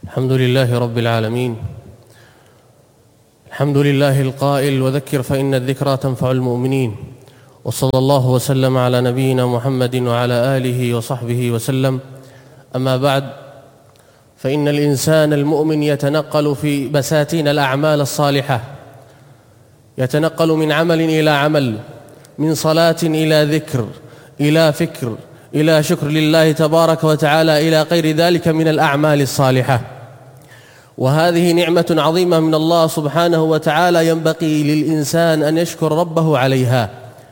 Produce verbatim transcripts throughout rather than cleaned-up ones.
الحمد لله رب العالمين. الحمد لله القائل: وذكر فإن الذكرى تنفع المؤمنين. وصلى الله وسلم على نبينا محمد وعلى آله وصحبه وسلم. أما بعد، فإن الإنسان المؤمن يتنقل في بساتين الأعمال الصالحة، يتنقل من عمل إلى عمل، من صلاة إلى ذكر إلى فكر إلى شكر لله تبارك وتعالى إلى غير ذلك من الأعمال الصالحة. وهذه نعمة عظيمة من الله سبحانه وتعالى، ينبغي للإنسان أن يشكر ربه عليها،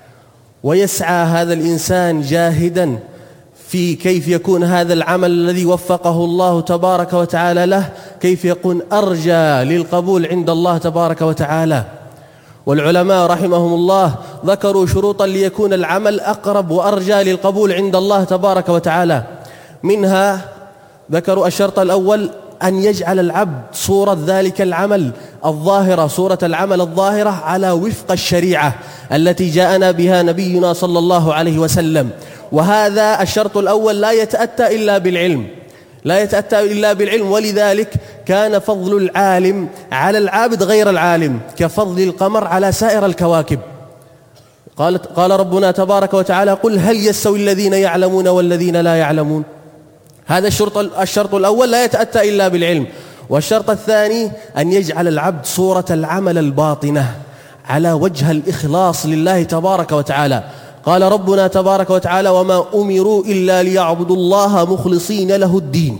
ويسعى هذا الإنسان جاهدا في كيف يكون هذا العمل الذي وفقه الله تبارك وتعالى له كيف يكون أرجى للقبول عند الله تبارك وتعالى. والعلماء رحمهم الله ذكروا شروطا ليكون العمل أقرب وأرجى للقبول عند الله تبارك وتعالى. منها ذكروا الشرط الأول: أن يجعل العبد صورة ذلك العمل الظاهرة، صورة العمل الظاهرة على وفق الشريعة التي جاءنا بها نبينا صلى الله عليه وسلم. وهذا الشرط الأول لا يتأتى إلا بالعلم، لا يتأتى إلا بالعلم. ولذلك كان فضل العالم على العابد غير العالم كفضل القمر على سائر الكواكب. قال قال ربنا تبارك وتعالى: قل هل يستوي الذين يعلمون والذين لا يعلمون. هذا الشرط الشرط الأول لا يتأتى إلا بالعلم. والشرط الثاني أن يجعل العبد صورة العمل الباطنة على وجه الإخلاص لله تبارك وتعالى. قال ربنا تبارك وتعالى: وما أمروا إلا ليعبدوا الله مخلصين له الدين.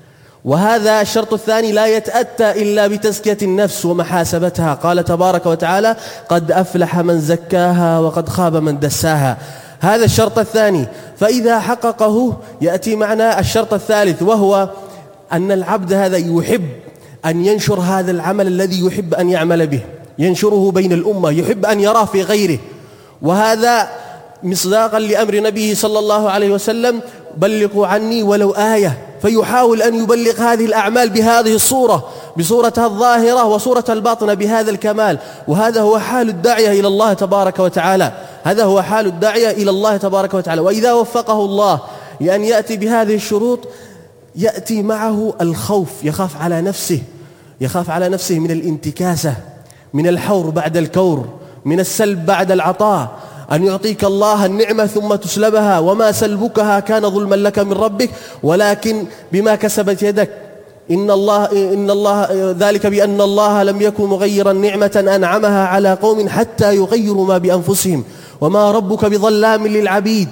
وهذا الشرط الثاني لا يتأتى إلا بتزكية النفس ومحاسبتها. قال تبارك وتعالى: قد أفلح من زكاها وقد خاب من دساها. هذا الشرط الثاني. فإذا حققه يأتي معنا الشرط الثالث، وهو أن العبد هذا يحب أن ينشر هذا العمل الذي يحب أن يعمل به، ينشره بين الأمة، يحب أن يراه في غيره. وهذا مصداقا لأمر نبيه صلى الله عليه وسلم: بلغوا عني ولو آية. فيحاول أن يبلغ هذه الأعمال بهذه الصورة، بصورتها الظاهرة وصورة الباطنة بهذا الكمال. وهذا هو حال الداعية إلى الله تبارك وتعالى، هذا هو حال الداعية إلى الله تبارك وتعالى. وإذا وفقه الله لأن يأتي بهذه الشروط يأتي معه الخوف، يخاف على نفسه، يخاف على نفسه من الانتكاسة، من الحور بعد الكور، من السلب بعد العطاء. أن يعطيك الله النعمة ثم تسلبها، وما سلبكها كان ظلما لك من ربك ولكن بما كسبت يدك. إن الله إن الله ذلك بأن الله لم يكن مغيرا نعمة أنعمها على قوم حتى يغيروا ما بأنفسهم وما ربك بظلام للعبيد.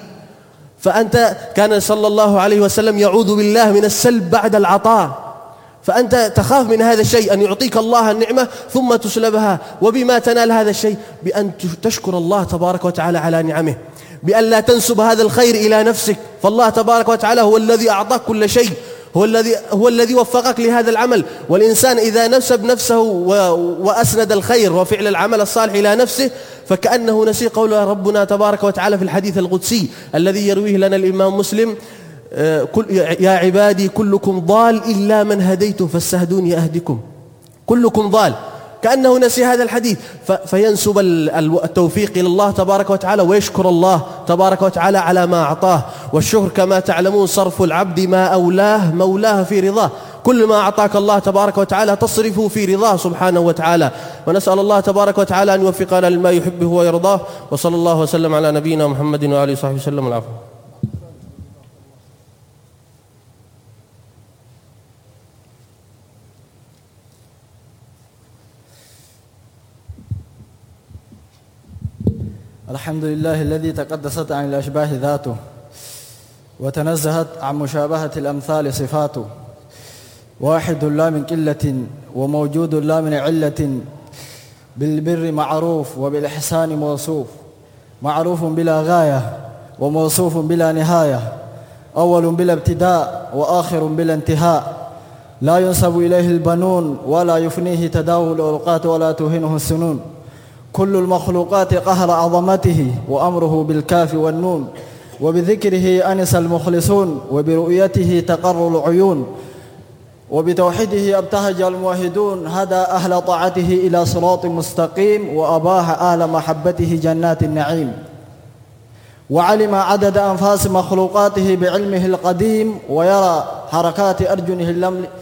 فأنت كان صلى الله عليه وسلم يعوذ بالله من السلب بعد العطاء، فأنت تخاف من هذا الشيء، أن يعطيك الله النعمة ثم تسلبها. وبما تنال هذا الشيء؟ بأن تشكر الله تبارك وتعالى على نعمه، بأن لا تنسب هذا الخير إلى نفسك، فالله تبارك وتعالى هو الذي أعطاك كل شيء، هو الذي هو الذي وفقك لهذا العمل. والإنسان إذا نسب نفسه وأسند الخير وفعل العمل الصالح إلى نفسه فكأنه نسي قول ربنا تبارك وتعالى في الحديث القدسي الذي يرويه لنا الإمام مسلم: يا عبادي كلكم ضال إلا من هديت فاستهدوني أهدكم. كلكم ضال، كأنه نسي هذا الحديث، فينسب التوفيق إلى الله تبارك وتعالى ويشكر الله تبارك وتعالى على ما أعطاه. والشكر كما تعلمون صرف العبد ما أولاه مولاه في رضاه. كل ما أعطاك الله تبارك وتعالى تصرفه في رضاه سبحانه وتعالى. ونسأل الله تبارك وتعالى أن يوفقنا لما يحبه ويرضاه. وصلى الله وسلم على نبينا محمد وآله وصحبه وسلم. العفو. الحمد لله الذي تقدست عن الأشباه ذاته وتنزهت عن مشابهة الأمثال صفاته، واحد لا من قلة وموجود لا من علة، بالبر معروف وبالإحسان موصوف، معروف بلا غاية وموصوف بلا نهاية، أول بلا ابتداء وآخر بلا انتهاء، لا ينسب إليه البنون ولا يفنيه تداول الأوقات ولا توهنه السنون، كل المخلوقات قهر عظمته وأمره بالكاف والنون، وبذكره أنس المخلصون وبرؤيته تقر العيون، وبتوحيده ابتهج الموحدون، هدى أهل طاعته إلى صراط مستقيم وأباح أهل محبته جنات النعيم، وعلم عدد أنفاس مخلوقاته بعلمه القديم، ويرى حركات أرجنه اللمل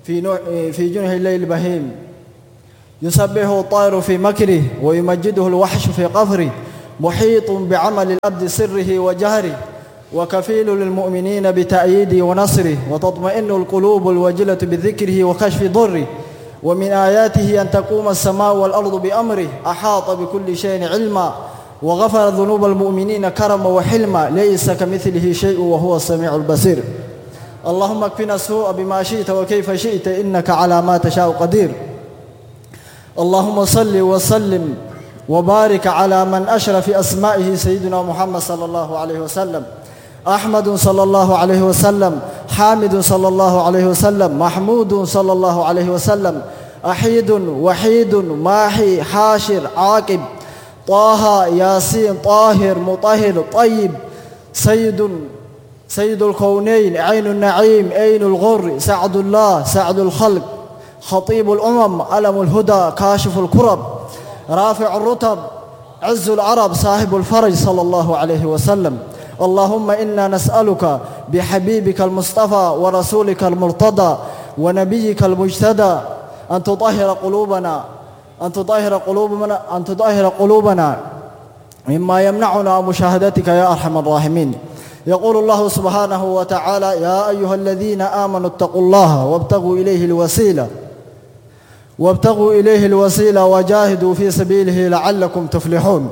في, في جنه الليل البهيم، يسبحه الطائر في مكره ويمجده الوحش في قفره، محيط بعمل الأبد سره وجهره، وكفيل للمؤمنين بتأييده ونصره، وتطمئن القلوب الوجلة بذكره وكشف ضره. ومن آياته أن تقوم السماء والأرض بأمره، أحاط بكل شيء علما، وغفر ذنوب المؤمنين كرما وحلما، ليس كمثله شيء وهو السميع البصير. اللهم اكفنا السوء بما شئت وكيف شئت، إنك على ما تشاء قدير. اللهم صل وسلم وبارك على من أشرف أسمائه سيدنا محمد صلى الله عليه وسلم، أحمد صلى الله عليه وسلم، حامد صلى الله عليه وسلم، محمود صلى الله عليه وسلم، أحيد وحيد ماحي حاشر عاقب، طه ياسين طاهر مطهر طيب، سيد سيد الكونين، عين النعيم، عين الغر، سعد الله سعد الخلق، خطيب الأمم، علم الهدى، كاشف الكرب، رافع الرتب، عز العرب، صاحب الفرج صلى الله عليه وسلم. اللهم إنا نسألك بحبيبك المصطفى ورسولك المرتضى ونبيك المجتدى أن تطهر قلوبنا أن تطهر قلوبنا أن تطهر قلوبنا مما يمنعنا مشاهدتك يا أرحم الراحمين. يقول الله سبحانه وتعالى: يا أيها الذين آمنوا اتقوا الله وابتغوا إليه الوسيلة وابتغوا إليه الوسيلة وجاهدوا في سبيله لعلكم تفلحون.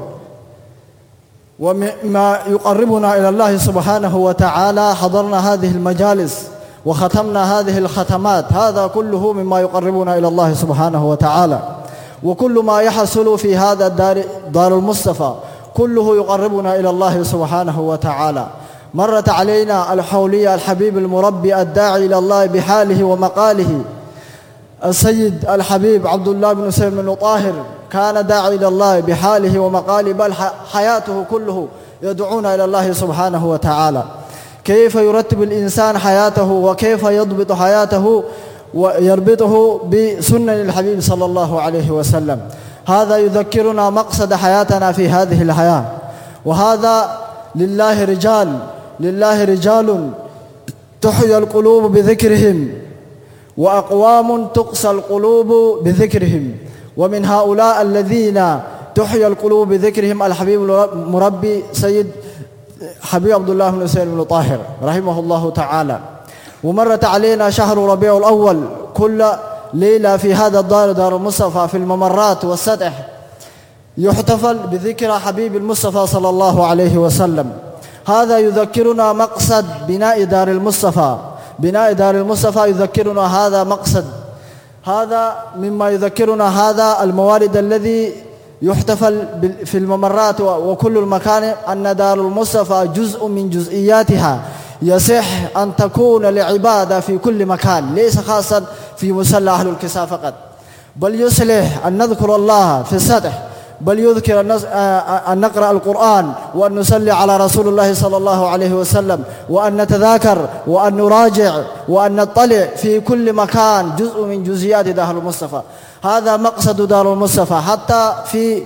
وما يقربنا إلى الله سبحانه وتعالى حضرنا هذه المجالس وختمنا هذه الختمات، هذا كله مما يقربنا إلى الله سبحانه وتعالى. وكل ما يحصل في هذا الدار دار المصطفى كله يقربنا إلى الله سبحانه وتعالى. مرت علينا الحولية الحبيب المربي الداعي إلى الله بحاله ومقاله، السيد الحبيب عبد الله بن سليم بن طاهر، كان داعي إلى الله بحاله ومقاله، بل حياته كله يدعونا إلى الله سبحانه وتعالى. كيف يرتب الإنسان حياته وكيف يضبط حياته ويربطه بسنن الحبيب صلى الله عليه وسلم. هذا يذكرنا مقصد حياتنا في هذه الحياة. وهذا لله رجال لله رجال تحيا القلوب بذكرهم، وأقوام تقسى القلوب بذكرهم. ومن هؤلاء الذين تحيا القلوب بذكرهم الحبيب المربي سيد حبيب عبد الله بن سليم بن طاهر رحمه الله تعالى. ومرت علينا شهر ربيع الأول، كل ليلة في هذا الدار دار المصطفى في الممرات والسطح يحتفل بذكرى حبيب المصطفى صلى الله عليه وسلم. هذا يذكرنا مقصد بناء دار المصطفى بناء دار المصطفى يذكرنا هذا مقصد. هذا مما يذكرنا هذا الموارد الذي يحتفل في الممرات وكل المكان، أن دار المصطفى جزء من جزئياتها يصح أن تكون لعبادة في كل مكان، ليس خاصا في مسلى أهل الكساء فقط، بل يصلح أن نذكر الله في السطح، بل يذكر أن نقرأ القرآن وأن نصلي على رسول الله صلى الله عليه وسلم، وأن نتذاكر وأن نراجع وأن نطلع في كل مكان، جزء من جزئيات دار المصطفى. هذا مقصد دار المصطفى حتى في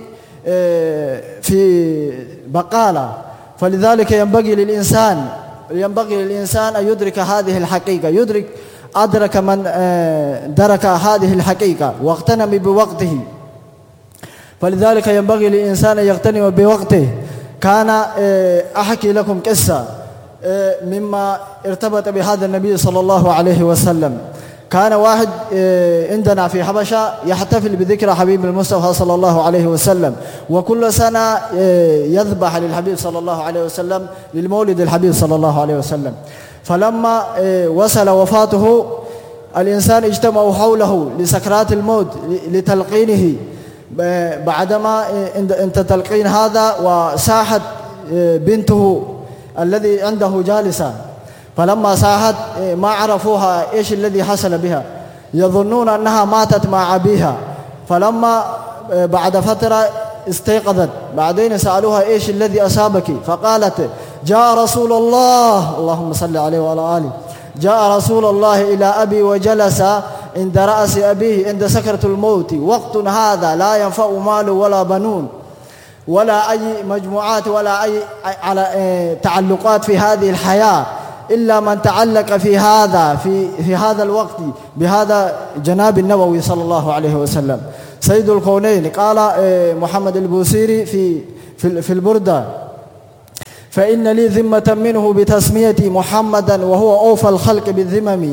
في بقالة. فلذلك ينبغي للإنسان ينبغي للإنسان أن يدرك هذه الحقيقة، يدرك أدرك من درك هذه الحقيقة واغتنم بوقته. فلذلك ينبغي للإنسان أن يغتنم بوقته. كان أحكي لكم قصة مما ارتبط بهذا النبي صلى الله عليه وسلم. كان واحد عندنا في حبشة يحتفل بذكرى حبيب المصطفى صلى الله عليه وسلم، وكل سنة يذبح للحبيب صلى الله عليه وسلم للمولد الحبيب صلى الله عليه وسلم. فلما وصل وفاته الإنسان اجتمعوا حوله لسكرات الموت لتلقينه. بعدما انت تلقين هذا وساحت بنته الذي عنده جالسة، فلما ساحت ما عرفوها إيش الذي حصل بها، يظنون أنها ماتت مع أبيها. فلما بعد فترة استيقظت، بعدين سألوها إيش الذي أصابك، فقالت: جاء رسول الله، اللهم صل عليه وعلى آله، جاء رسول الله إلى أبي وجلس عند رأس أبيه عند سكرة الموت، وقت هذا لا ينفع مال ولا بنون ولا أي مجموعات ولا أي على تعلقات في هذه الحياة، إلا من تعلق في هذا في في هذا الوقت بهذا جناب النبوي صلى الله عليه وسلم سيد الكونين. قال محمد البوصيري في في في البردة: فإن لي ذمة منه بتسميتي محمدا وهو أوفى الخلق بالذمم،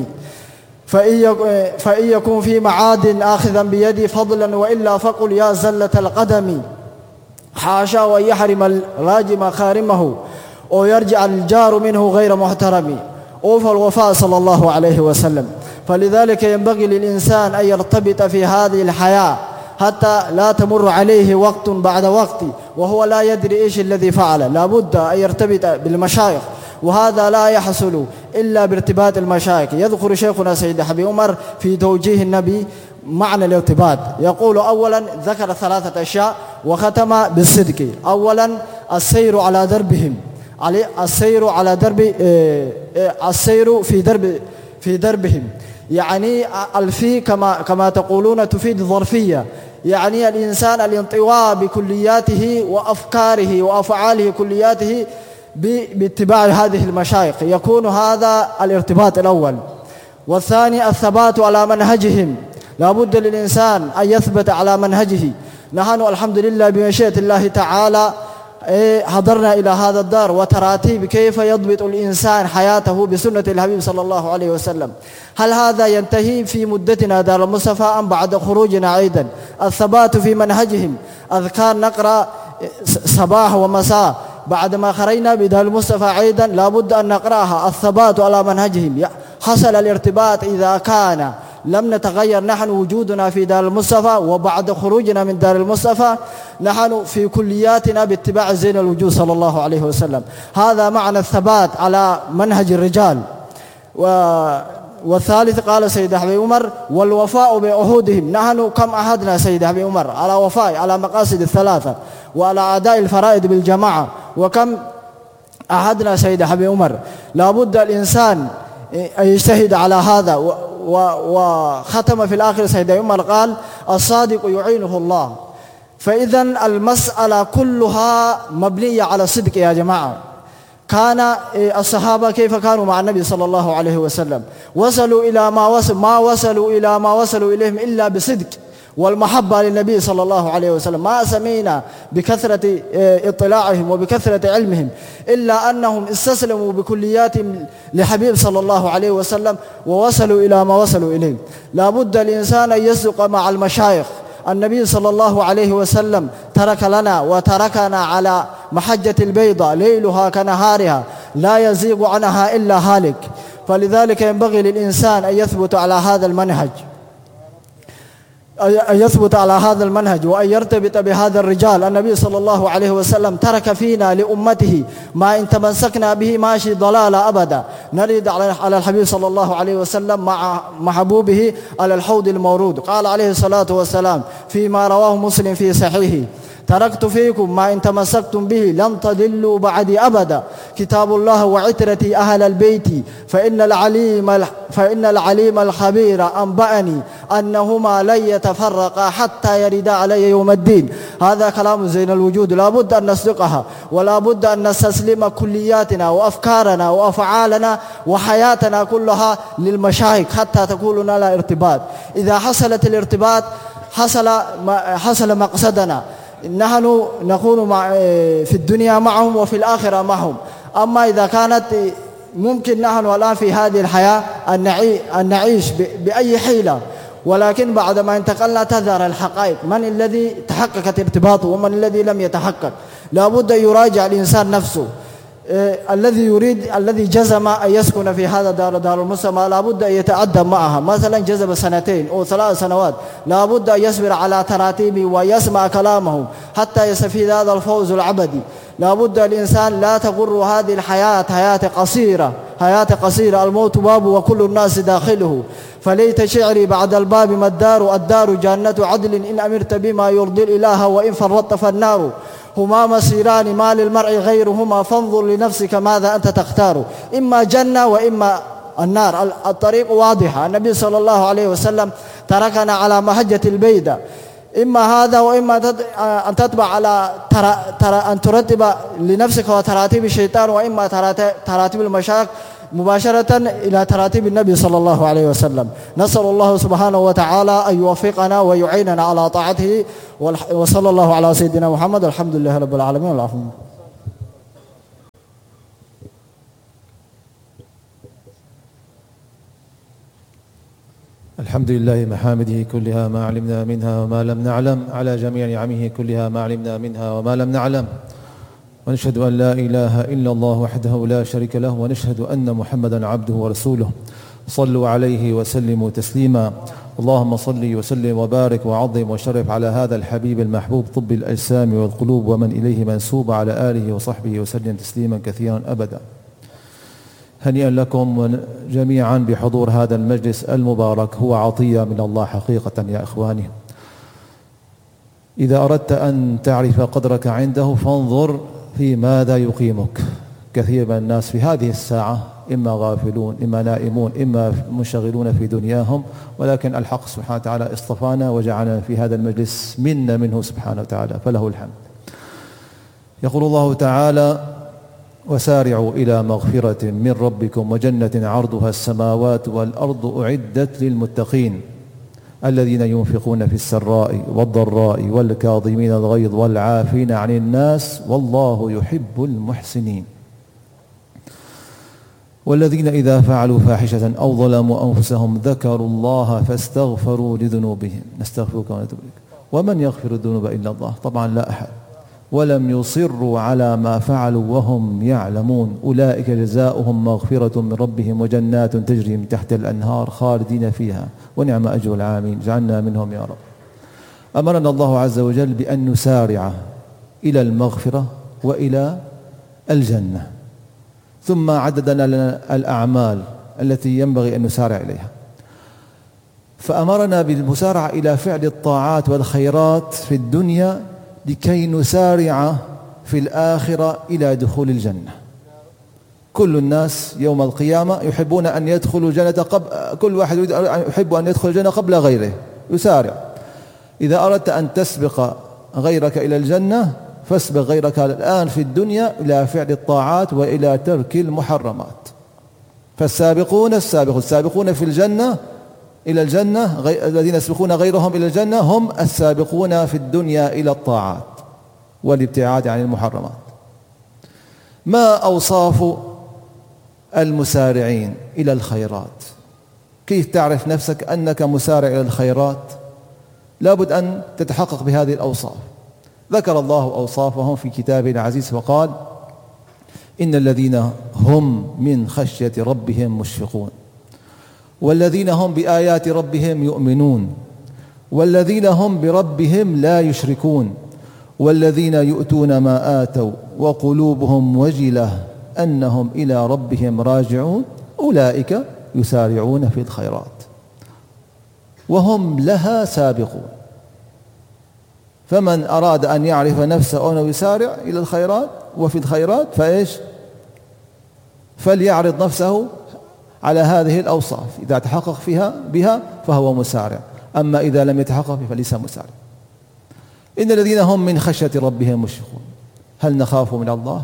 فإن يكون في معاد آخذا بيدي فضلا وإلا فقل يا زلة القدم. حاشا وأن يحرم الراجم خارمه ويرجع الجار منه غير محترم. أوفى الوفاء صلى الله عليه وسلم. فلذلك ينبغي للإنسان أن يرتبط في هذه الحياة حتى لا تمر عليه وقت بعد وقت وهو لا يدري إيش الذي فعل. لا بد أن يرتبط بالمشايخ، وهذا لا يحصل إلا بارتباط المشايخ. يذكر شيخنا سيد حبيب عمر في توجيه النبي معنى الارتباط، يقول: أولا ذكر ثلاثة أشياء وختم بالصدق. أولا السير على دربهم، السير على درب السير في درب في دربهم، يعني الفي كما كما تقولون تفيد ظرفية، يعني الإنسان الانطواء بكلياته وأفكاره وأفعاله كلياته باتباع هذه المشايخ، يكون هذا الارتباط الأول. والثاني الثبات على منهجهم، لا بد للإنسان أن يثبت على منهجه. نحن الحمد لله بمشيئة الله تعالى حضرنا إلى هذا الدار وتراتيب كيف يضبط الإنسان حياته بسنة الحبيب صلى الله عليه وسلم. هل هذا ينتهي في مدتنا دار المصطفى أم بعد خروجنا أيضا؟ الثبات في منهجهم، أذكار نقرأ صباح ومساء بعدما خرجنا بدار المصطفى أيضا لا بد أن نقرأها. الثبات على منهجهم، حصل الارتباط إذا كان لم نتغير نحن وجودنا في دار المصطفى، وبعد خروجنا من دار المصطفى نحن في كلياتنا باتباع زين الوجود صلى الله عليه وسلم. هذا معنى الثبات على منهج الرجال. و والثالث قال سيد حبيب عمر: والوفاء بعهودهم. نحن كم عهدنا سيد حبيب عمر على وفاء على مقاصد الثلاثة وعلى أداء الفرائض بالجماعة، وكم عهدنا سيد حبيب عمر. لا بد الإنسان أن يجتهد على هذا. وختم في الآخر سيد عمر قال: الصادق يعينه الله. فإذا المسألة كلها مبنية على الصدق يا جماعة. كان الصحابة كيف كانوا مع النبي صلى الله عليه وسلم؟ وصلوا إلى ما وصل ما وصلوا إلى ما وصلوا إليهم إلا بصدق والمحبة للنبي صلى الله عليه وسلم. ما سمينا بكثرة اطلاعهم وبكثرة علمهم، إلا أنهم استسلموا بكلياتهم لحبيب صلى الله عليه وسلم ووصلوا إلى ما وصلوا إليه. لا بد الإنسان أن يصدق مع المشايخ. النبي صلى الله عليه وسلم ترك لنا وتركنا على محجة البيضاء ليلها كنهارها لا يزيغ عنها إلا هالك. فلذلك ينبغي للإنسان أن يثبت على هذا المنهج، أن يثبت على هذا المنهج وأن يرتبط بهذا الرجال. النبي صلى الله عليه وسلم ترك فينا لأمته ما إن تمسكنا به ماشي ضلالة أبدا. نريد على الحبيب صلى الله عليه وسلم مع محبوبه على الحوض المورود. قال عليه الصلاة والسلام فيما رواه مسلم في صحيحه: تركت فيكم ما إن تمسكتم به لن تضلوا بعدي أبدا، كتاب الله وعترتي أهل البيت، فإن العليم فإن العليم الخبير أنبأني أنهما لن يتفرقا حتى يردا علي يوم الدين. هذا كلام زين الوجود، لا بد أن نصدقها، ولا بد أن نستسلم كلياتنا وأفكارنا وأفعالنا وحياتنا كلها للمشايخ حتى تكون لنا ارتباط. إذا حصلت الارتباط حصل حصل مقصدنا. نحن نكون مع في الدنيا معهم وفي الآخرة معهم. أما إذا كانت ممكن نحن الآن في هذه الحياة أن نعيش بأي حيلة، ولكن بعدما انتقلنا تظهر الحقائق، من الذي تحققت ارتباطه ومن الذي لم يتحقق. لا بد أن يراجع الإنسان نفسه. الذي يريد الذي جزم أن يسكن في هذا دار دار المسلمة لا بد أن يتأدب معها. مثلا جزم سنتين أو ثلاث سنوات، لا بد أن يصبر على تراتيبه ويسمع كلامهم حتى يستفيد هذا الفوز العبدي. لا بد الإنسان لا تغر هذه الحياة حياة قصيرة، حياة قصيرة، الموت باب وكل الناس داخله. فليت شعري بعد الباب ما الدار، الدار جنة عدل إن أمرت بما يرضي الإله وإن فرطت فالنار. هما مسيران ما للمرء غيرهما، فانظر لنفسك ماذا أنت تختار، إما جنة وإما النار. الطريق واضحة. النبي صلى الله عليه وسلم تركنا على محجة البيضاء، إما هذا وإما أن تتبع على ترى ترى أن ترتب لنفسك وتراتيب الشيطان، وإما تراتيب المشايخ مباشرة إلى تراتيب النبي صلى الله عليه وسلم. نسأل الله سبحانه وتعالى أن يوفقنا ويعيننا على طاعته، وصلى الله على سيدنا محمد. الحمد لله رب العالمين. والعفو. الحمد لله محامده كلها ما علمنا منها وما لم نعلم، على جميع نعمه كلها ما علمنا منها وما لم نعلم، ونشهد أن لا إله إلا الله وحده لا شريك له، ونشهد أن محمدا عبده ورسوله. صلوا عليه وسلموا تسليما. اللهم صل وسلم وبارك وعظم وشرف على هذا الحبيب المحبوب طب الأجسام والقلوب ومن إليه منسوب، على آله وصحبه وسلم تسليما كثيرا أبدا. هنيئا لكم جميعا بحضور هذا المجلس المبارك، هو عطية من الله حقيقة يا إخواني. إذا أردت أن تعرف قدرك عنده فانظر في ماذا يقيمك. كثير من الناس في هذه الساعة إما غافلون، إما نائمون، إما منشغلون في دنياهم، ولكن الحق سبحانه وتعالى اصطفانا وجعلنا في هذا المجلس منا منه سبحانه وتعالى، فله الحمد. يقول الله تعالى: وسارعوا إلى مغفرة من ربكم وجنة عرضها السماوات والأرض أعدت للمتقين الذين ينفقون في السراء والضراء والكاظمين الغيظ والعافين عن الناس والله يحب المحسنين والذين إذا فعلوا فاحشة أو ظلموا أنفسهم ذكروا الله فاستغفروا لذنوبهم. نستغفرك ونتوب إليك. ومن يغفر الذنوب إلا الله؟ طبعا لا أحد. ولم يصروا على ما فعلوا وهم يعلمون أولئك جزاؤهم مغفرة من ربهم وجنات تجري من تحت الأنهار خالدين فيها ونعم أجر العاملين. جعلنا منهم يا رب. أمرنا الله عز وجل بأن نسارع إلى المغفرة وإلى الجنة، ثم عددنا لنا الأعمال التي ينبغي أن نسارع إليها، فأمرنا بالمسارعة إلى فعل الطاعات والخيرات في الدنيا لكي نسارع في الآخرة إلى دخول الجنة. كل الناس يوم القيامة يحبون أن يدخلوا الجنة قبل، كل واحد يحب أن يدخل الجنة قبل غيره، يسارع. إذا أردت أن تسبق غيرك إلى الجنة فاسبق غيرك الآن في الدنيا إلى فعل الطاعات وإلى ترك المحرمات. فالسابقون السابقون السابقون في الجنة إلى الجنة، الذين يسبقون غيرهم إلى الجنة هم السابقون في الدنيا إلى الطاعات والابتعاد عن المحرمات. ما أوصاف المسارعين إلى الخيرات؟ كيف تعرف نفسك أنك مسارع إلى الخيرات؟ لابد أن تتحقق بهذه الأوصاف. ذكر الله أوصافهم في كتابه العزيز وقال: إن الذين هم من خشية ربهم مشفقون، والذين هم بآيات ربهم يؤمنون، والذين هم بربهم لا يشركون، والذين يؤتون ما آتوا وقلوبهم وجلة أنهم إلى ربهم راجعون أولئك يسارعون في الخيرات وهم لها سابقون. فمن أراد أن يعرف نفسه أنه يسارع إلى الخيرات وفي الخيرات فإيش؟ فليعرض نفسه على هذه الأوصاف. إذا تحقق فيها بها فهو مسارع، أما إذا لم يتحقق فليس مسارع. إن الذين هم من خشية ربهم مشفقون. هل نخاف من الله؟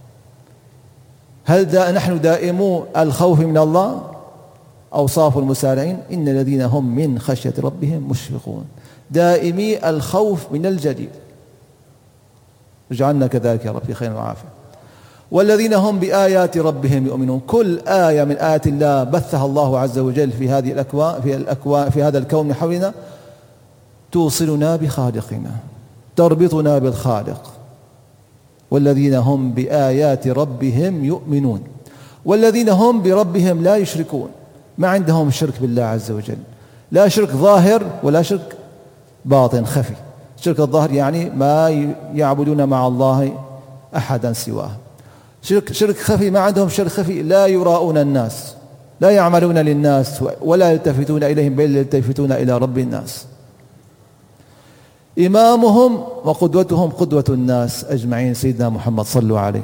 هل دا نحن دائمو الخوف من الله؟ أوصاف المسارعين: إن الذين هم من خشية ربهم مشفقون، دائمي الخوف من الجليل. اجعلنا كذلك يا رب في خير وعافية. والذين هم بآيات ربهم يؤمنون. كل آية من آيات الله بثها الله عز وجل في هذه الأكوان في الأكوان في هذا الكون حولنا توصلنا بخالقنا، تربطنا بالخالق. والذين هم بآيات ربهم يؤمنون، والذين هم بربهم لا يشركون. ما عندهم شرك بالله عز وجل، لا شرك ظاهر ولا شرك باطن خفي. شرك الظاهر يعني ما يعبدون مع الله أحدا سواه. شرك شرك خفي ما عندهم شرك خفي، لا يراؤون الناس، لا يعملون للناس ولا يلتفتون إليهم بل يلتفتون إلى رب الناس. إمامهم وقدوتهم قدوة الناس أجمعين سيدنا محمد صلوا عليه.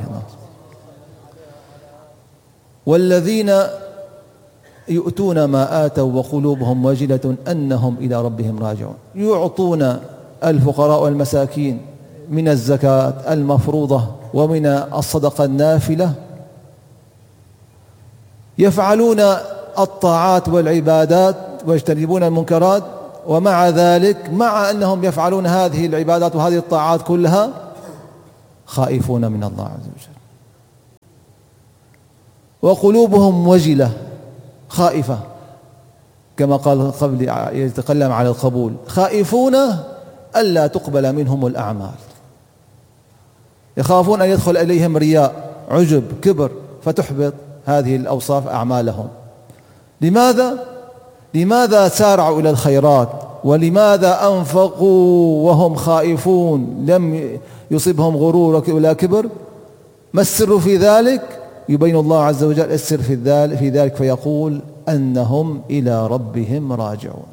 والذين يؤتون ما آتوا وقلوبهم وجلة أنهم إلى ربهم راجعون. يعطون الفقراء والمساكين من الزكاة المفروضة ومن الصدقة النافلة يفعلون الطاعات والعبادات ويجتنبون المنكرات، ومع ذلك مع أنهم يفعلون هذه العبادات وهذه الطاعات كلها خائفون من الله عز وجل، وقلوبهم وجلة خائفة، كما قال قبل يتكلم على القبول، خائفون ألا تقبل منهم الأعمال، يخافون أن يدخل إليهم رياء، عجب، كبر، فتحبط هذه الأوصاف أعمالهم. لماذا؟ لماذا سارعوا إلى الخيرات؟ ولماذا أنفقوا وهم خائفون لم يصبهم غرور ولا كبر؟ ما السر في ذلك؟ يبين الله عز وجل السر في ذلك فيقول أنهم إلى ربهم راجعون.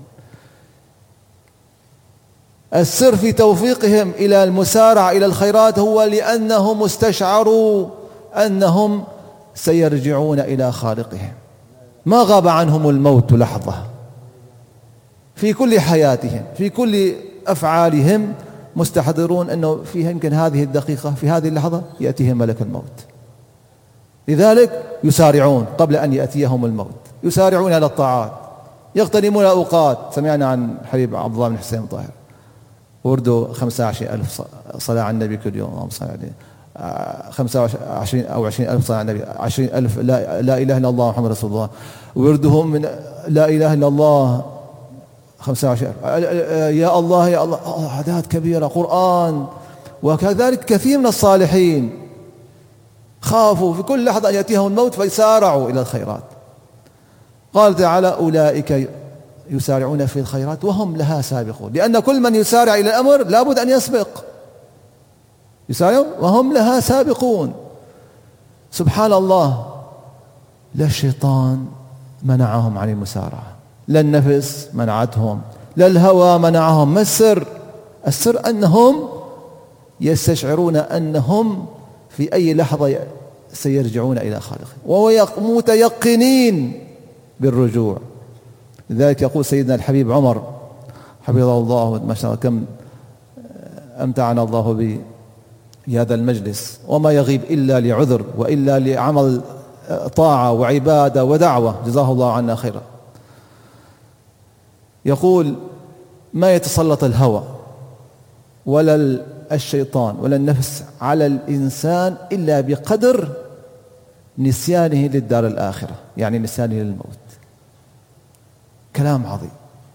السر في توفيقهم إلى المسارعة إلى الخيرات هو لأنهم استشعروا أنهم سيرجعون إلى خالقهم، ما غاب عنهم الموت لحظة، في كل حياتهم في كل أفعالهم مستحضرون أنه فيها يمكن هذه الدقيقة في هذه اللحظة يأتيهم ملك الموت، لذلك يسارعون قبل أن يأتيهم الموت، يسارعون إلى الطاعات، يغتنمون الأوقات. سمعنا عن حبيب عبد الله بن حسين طاهر وردوا خمسة وعشرين ألف صلاة على النبي كل يوم، خمسة وعشرين أو عشرين ألف صلاة على النبي، عشرين ألف لا, لا إله إلا الله محمد رسول الله، وردهم من لا إله إلا الله خمسة وعشرين يا الله يا الله، أعداد كبيرة، قرآن. وكذلك كثير من الصالحين خافوا في كل لحظة أن يأتيهم الموت فيسارعوا إلى الخيرات. قال تعالى أولئك يسارعون في الخيرات وهم لها سابقون، لأن كل من يسارع إلى الأمر لابد أن يسبق، يسارعون وهم لها سابقون. سبحان الله، لا الشيطان منعهم عن المسارعة، لا النفس منعتهم، لا الهوى منعهم. ما السر؟ السر أنهم يستشعرون أنهم في أي لحظة سيرجعون إلى خالقهم ومتيقنين بالرجوع. لذلك يقول سيدنا الحبيب عمر حفظه الله، ما شاء الله كم أمتعنا الله بهذا المجلس، وما يغيب إلا لعذر وإلا لعمل طاعة وعبادة ودعوة، جزاه الله عنا خيرا. يقول ما يتسلط الهوى ولا الشيطان ولا النفس على الإنسان إلا بقدر نسيانه للدار الآخرة، يعني نسيانه للموت. كلام عظيم.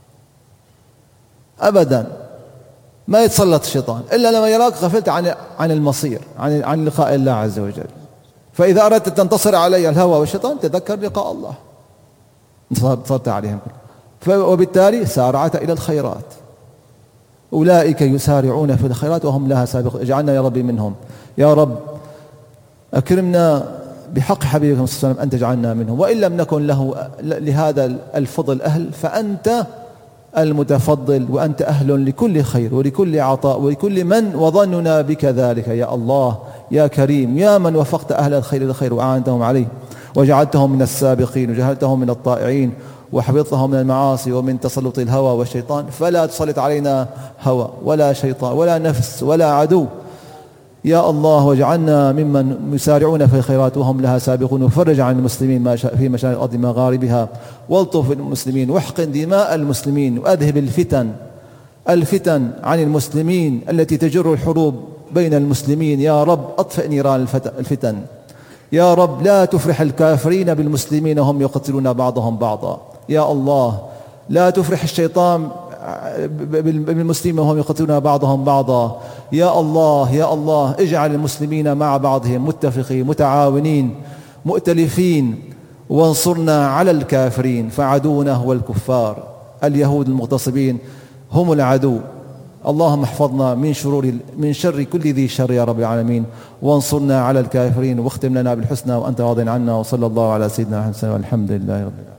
أبدا ما يتسلط الشيطان إلا لما يراك غفلت عن عن المصير، عن عن لقاء الله عز وجل. فإذا أردت تنتصر علي الهوى والشيطان تذكر لقاء الله، انتصرت عليهم، وبالتالي سارعت إلى الخيرات. أولئك يسارعون في الخيرات وهم لها سابقون. اجعلنا يا ربي منهم. يا رب أكرمنا بحق حبيبك صلى الله عليه وسلم أن تجعلنا منهم، وإن لم نكن له لهذا الفضل أهل فأنت المتفضل، وأنت أهل لكل خير ولكل عطاء ولكل من، وظننا بك ذلك يا الله يا كريم، يا من وفقت أهل الخير للخير وأعانتهم عليه وجعلتهم من السابقين وجعلتهم من الطائعين وحفظتهم من المعاصي ومن تسلط الهوى والشيطان. فلا تسلط علينا هوى ولا شيطان ولا نفس ولا عدو يا الله، واجعلنا ممن يسارعون في الخيرات وهم لها سابقون. وفرج عن المسلمين في مشارق الأرض مغاربها، والطف المسلمين، واحقن دماء المسلمين، وأذهب الفتن الفتن عن المسلمين التي تجر الحروب بين المسلمين. يا رب أطفئ نيران الفتن يا رب، لا تفرح الكافرين بالمسلمين وهم يقتلون بعضهم بعضا. يا الله لا تفرح الشيطان بالمسلمين وهم يقتلون بعضهم بعضا. يا الله يا الله اجعل المسلمين مع بعضهم متفقين متعاونين مؤتلفين، وانصرنا على الكافرين، فعدونا هو الكفار، اليهود المغتصبين هم العدو. اللهم احفظنا من شرور من شر كل ذي شر يا رب العالمين، وانصرنا على الكافرين، واختم لنا بالحسنى وأنت راض عنا. وصلى الله على سيدنا محمد والحمد لله رب العالمين.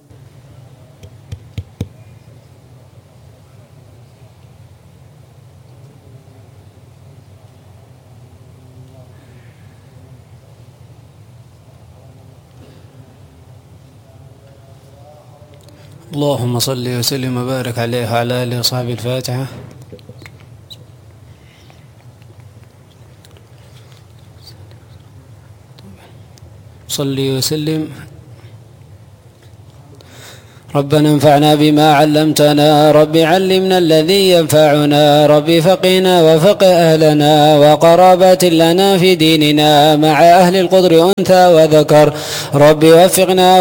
اللهم صل وسلم وبارك عليه وعلى آله وصحبه. الفاتحة. صلي وسلم ربنا انفعنا بما علمتنا، رب علمنا الذي ينفعنا، رب فقنا وفق أهلنا وقرابات لنا في ديننا مع أهل القدر أنثى وذكر، رب وفقنا